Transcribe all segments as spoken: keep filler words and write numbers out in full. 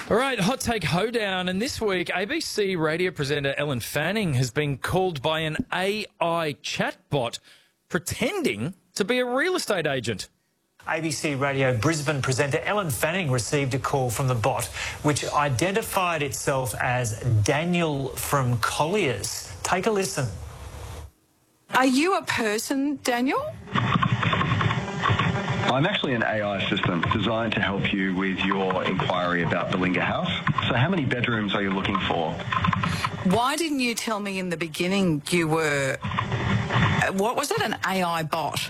All right, hot take hoedown. And this week, A B C radio presenter Ellen Fanning has been called by an A I chatbot pretending to be a real estate agent. A B C Radio Brisbane presenter Ellen Fanning received a call from the bot, which identified itself as Daniel from Colliers. Take a listen. Are you a person, Daniel? I'm actually an A I assistant designed to help you with your inquiry about Belinga House. So how many bedrooms are you looking for? Why didn't you tell me in the beginning you were, what was it, an A I bot?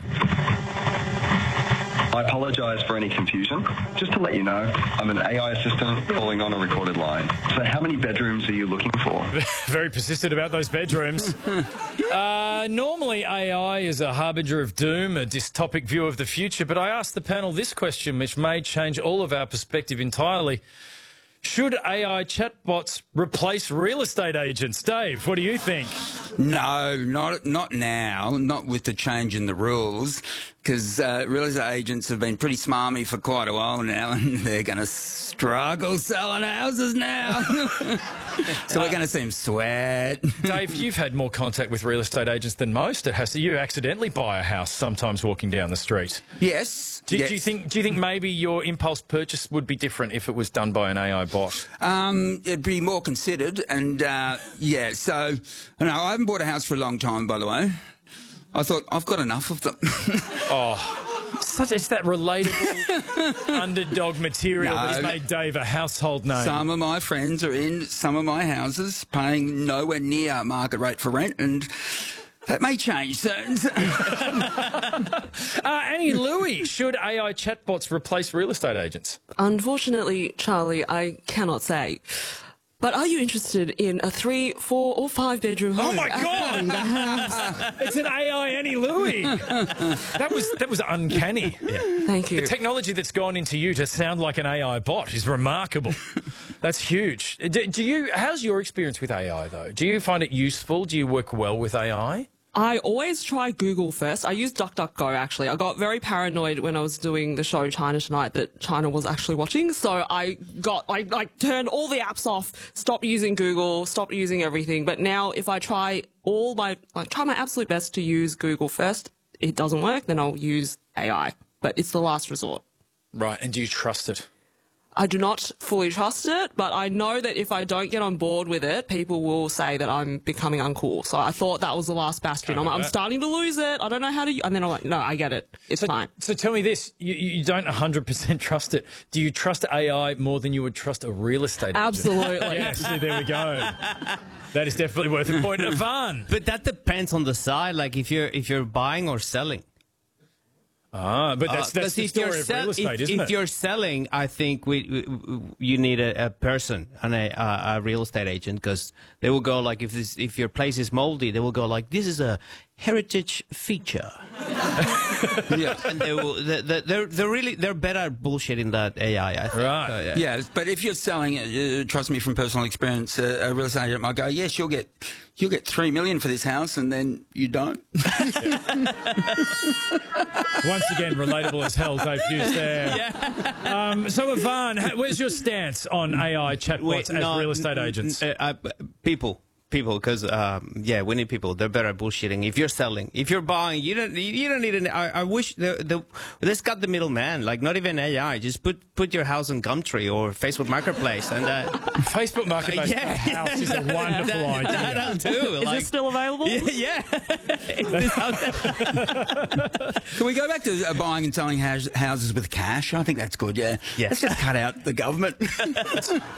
I apologise for any confusion. Just to let you know, I'm an A I assistant calling on a recorded line. So how many bedrooms are you looking for? Very persistent about those bedrooms. uh, normally A I is a harbinger of doom, a dystopic view of the future, but I asked the panel this question, which may change all of our perspective entirely. Should A I chatbots replace real estate agents? Dave, what do you think? No, not not now, not with the change in the rules, because uh, real estate agents have been pretty smarmy for quite a while now, and they're going to struggle selling houses now. So we're going to see them sweat. Dave, you've had more contact with real estate agents than most. It has to, you accidentally buy a house sometimes walking down the street. Yes. Do, yes. do you think? Do you think maybe your impulse purchase would be different if it was done by an A I bot? Um, it'd be more considered, and uh, yeah. So, no, I haven't bought a house for a long time, by the way. I thought I've got enough of them. Oh, such it's that relatable underdog material No. that has made Dave a household name. Some of my friends are in some of my houses, paying nowhere near market rate for rent, and that may change soon. uh, Annie Louie, should A I chatbots replace real estate agents? Unfortunately, Charlie, I cannot say. But are you interested in a three, four, or five bedroom home? Oh my God! It's an A I Annie Louie. That was that was uncanny. Yeah. Thank you. The technology that's gone into you to sound like an A I bot is remarkable. That's huge. Do, do you? How's your experience with A I though? Do you find it useful? Do you work well with A I? I always try Google first. I use DuckDuckGo, actually. I got very paranoid when I was doing the show China Tonight that China was actually watching. So I got, I like, turned all the apps off, stopped using Google, stopped using everything. But now if I try all my, like, try my absolute best to use Google first, it doesn't work, then I'll use A I. But it's the last resort. Right, and do you trust it? I do not fully trust it, but I know that if I don't get on board with it, people will say that I'm becoming uncool. So I thought that was the last bastion. I'm, I'm starting to lose it. I don't know how to... And then I'm like, no, I get it. It's so, fine. So tell me this. You, you don't one hundred percent trust it. Do you trust A I more than you would trust a real estate agent? Absolutely. Yes, there we go. That is definitely worth a point. Ivan. But that depends on the side, like if you're if you're buying or selling. Ah, but that's, Uh, that's the if you're story of sell- real estate, if, isn't if it? you're selling, I think we, we you need a, a person and a, a, a real estate agent, because they will go like, if this if your place is moldy, they will go like, this is a heritage feature. Yeah, and they will. They, they're they're really they're better at bullshitting that A I. I think. Right. So, yeah. Yeah, but if you're selling it, uh, trust me from personal experience, uh, a real estate agent might go, yes, you'll get you'll get three million for this house, and then you don't. Once again, relatable as hell, Dave Hughes there. Yeah. Um, so, Ivan, ha- where's your stance on A I chatbots Wait, as no, real estate n- agents? n- uh, uh, people. People, because um, yeah, we need people. They're better at bullshitting. If you're selling, if you're buying, you don't. You don't need an. I, I wish the the let's cut the middleman. Like not even A I. Just put put your house on Gumtree or Facebook Marketplace, and uh, Facebook Marketplace yeah. for a house is a wonderful that, idea. That'll do. Is like, this still available? Yeah. yeah. Can we go back to uh, buying and selling house, houses with cash? I think that's good, yeah. Yeah. Let's just cut out the government.